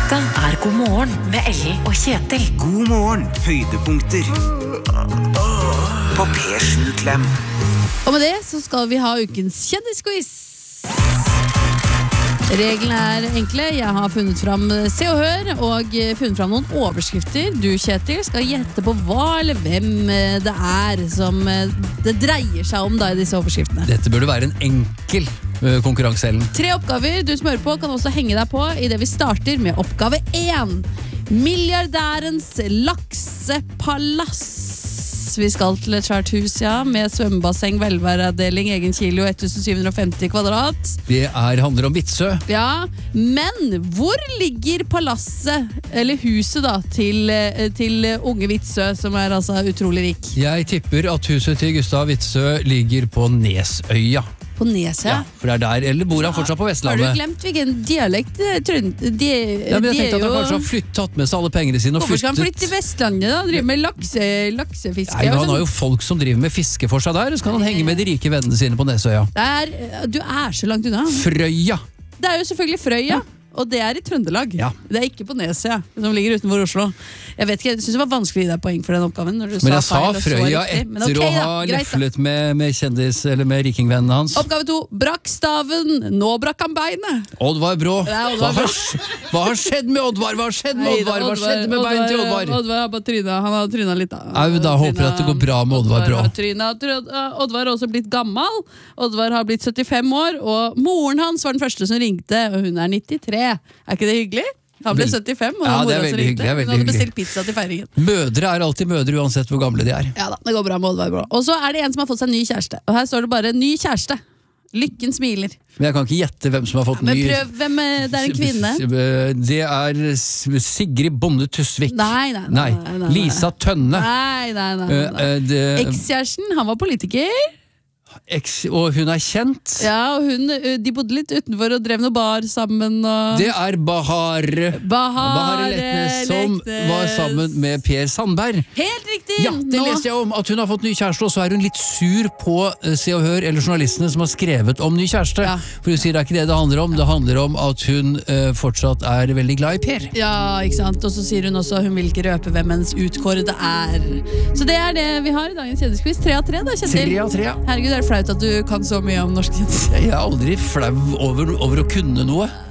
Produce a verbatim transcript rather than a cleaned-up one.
Dette er God morgen med Ellen og Kjetil. God morgen, høydepunkter på P sju Klem. Og med det så skal vi ha ukens kjendisquiz. Reglene er enkle. Jeg har funnet fram Se og Hør og funnet fram noen overskrifter. Du, Kjetil, skal gjette på hva eller hvem det er som det dreier seg om da i disse overskriftene. Dette burde være en enkel konkurranse, Ellen. Tre oppgaver du smører på kan også henge deg på i det vi starter med oppgave én. Milliardærens laksepalass. Vi skal til et svært hus, ja, med svømmebasseng, velværeavdeling, egen kilo, syttenhundre og femti kvadrat. Det er, handler om Vitsø. Ja, men hvor ligger palasset, eller huset da, til, til unge Vitsø, som er altså utrolig rik? Jeg tipper at huset til Gustav Vitsø ligger på Nesøya. På Neset? Ja, for det er der, eller bor han fortsatt på Vestlandet? Har du glemt hvilken dialekt? Trønd, de, ja, men jeg tenkte at han kanskje har flytt, tatt med seg alle pengene sine og Hvorfor skal han flyttet... flytte til Vestlandet da? Driver med lakse, laksefiske? Nei, han har jo folk som driver med fiske for seg der, så kan han henge med de rike vennene sine på Nesøya. Det er, du er så langt unna. Frøya! Det er jo selvfølgelig Frøya. Ja. Og det er i Trøndelag. Ja. Det er ikke på Neset, som ligger utenfor Oslo. Jeg vet ikke, jeg synes det var vanskelig å gi deg poeng for den oppgaven. Når du men jeg sa, sa Frøya etter okay, å ha da, leflet med, med kjendis, eller med rikingvennene hans. Oppgave to, brakk staven, nå brakk han beinet. Oddvar Brå. Ja, Oddvar hva, har, hva har skjedd med Oddvar? Hva har skjedd med Oddvar? Hva skjedde med bein til Oddvar? Oddvar har bare trynet, han har trynet litt da. Au, da håper jeg at det går bra med Oddvar Brå. Oddvar har også blitt gammel. Oddvar har blitt syttifem år, og moren hans var den første som ringte, og hun er nittitre. Er ikke det hyggelig? Han ble syttifem, og ja, det er ringte. veldig hyggelig, det er veldig Hun hadde bestilt hyggelig. pizza til feiringen. Mødre er alltid mødre, uansett hvor gamle de er. Ja da, det går bra med Oddvar Brå. Og så er det en som har fått seg ny kjæreste. Og her står det bare ny kjæreste. Lykken smiler. Men jeg kan ikke gjette hvem som har fått ja, men ny... Men prøv, hvem er, det er en kvinne. Det er Sigrid Bonde Tusvik. Nei, nei, nei, nei, nei, nei. Lisa Tønne. Nei, nei, nei, nei. Uh, uh, det... Ekskjæresten, han var politiker. Eks, og hun er kjent. Ja, og hun, de bodde litt utenfor og drev noe bar sammen og... Det er Bahar Bahar, Bahar Letnes som Leknes. Var sammen med Per Sandberg. Helt riktig! Ja, det Nå... leste jeg om, at hun har fått ny kjæreste. Og så er hun litt sur på Se og Hør, eller journalistene som har skrevet om ny kjæreste. Ja. For hun sier det er ikke det det handler om. Det handler om at hun uh, fortsatt er veldig glad i Per. Ja, ikke sant. Og så sier hun også hun vil ikke røpe hvem hennes utkårede er. Så det er det vi har i dagens kjendisquiz. Tre av tre da, Kjetil. Tre av tre, ja. Herregud, det er flaut at du kan så mye om norsk kjendis. Jeg er aldri flau over, over å kunne noe.